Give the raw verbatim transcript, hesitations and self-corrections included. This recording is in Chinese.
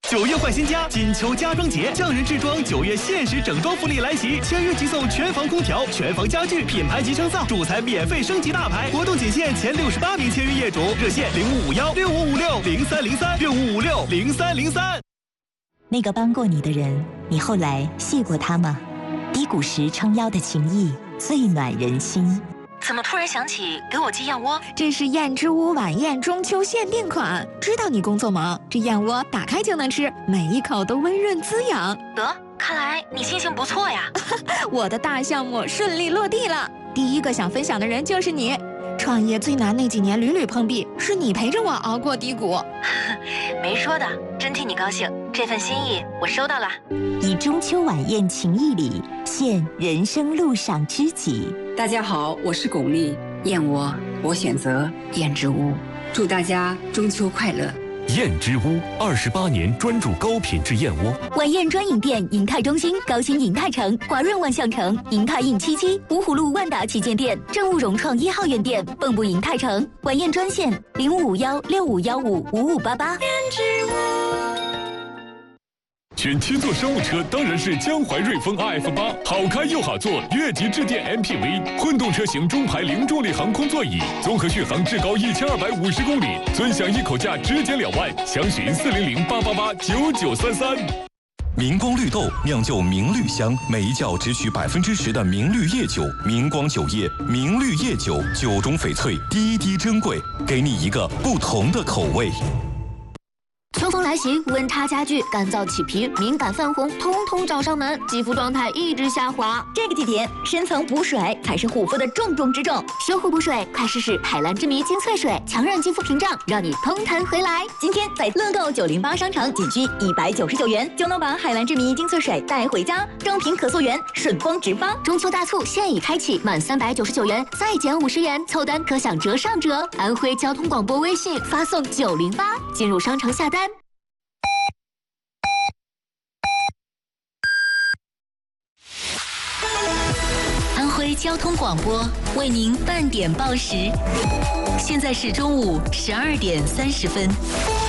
九月换新家，金秋家装节，匠人制装九月限时整装福利来袭，签约即送全房空调、全房家具、品牌集成灶，主材免费升级大牌。活动仅限前六十八名签约业主，热线零五五幺六五五六零三零三六五五六零三零三。 那个帮过你的人，你后来谢过他吗？低谷时撑腰的情谊，最暖人心。 怎么突然想起给我寄燕窝？ 这是燕之屋晚宴中秋限定款，知道你工作忙，这燕窝打开就能吃，每一口都温润滋养。 得，看来你心情不错呀。 我的大项目顺利落地了，第一个想分享的人就是你。创业最难那几年屡屡碰壁，是你陪着我熬过低谷。 没说的，真替你高兴，这份心意我收到了。 以中秋晚宴情谊礼，献人生路上知己。 大家好，我是巩俐，燕窝我选择燕之屋，祝大家中秋快乐。 燕之屋二十八年专注高品质燕窝。 晚宴专营店：银泰中心、高新银泰城、华润万象城、银泰印七七、芜湖路万达旗舰店、正务融创一号院店、蚌埠银泰城。晚宴专线：零五五幺六五幺五五五八八。燕之屋。 选七座商务车当然是江淮瑞风 R F 八，好开又好坐，越级致电 M P V， 混动车型中排零重力航空座椅，综合续航至高一千二百五十公里，尊享一口价直减两万，详询四零零八八八九九三三。 明光绿豆酿就明绿香，每一窖只取百分之十的明绿叶酒，明光酒业明绿叶酒，酒中翡翠，滴滴珍贵，给你一个不同的口味。 秋风来袭，温差加剧，干燥起皮、敏感泛红，通通找上门，肌肤状态一直下滑。 这个季节，深层补水才是护肤的重中之重。 修护补水，快试试海蓝之谜精粹水，强韧肌肤屏障，让你通弹回来。 今天在乐购九零八商城，仅需一百九十九元就能把海蓝之谜精粹水带回家，正品可溯源，顺丰直发。 中秋大促现已开启，满三百九十九元再减五十元，凑单可享折上折。安徽交通广播微信发送九零八，进入商城下单。 安徽交通广播为您半点报时，现在是中午十二点三十分。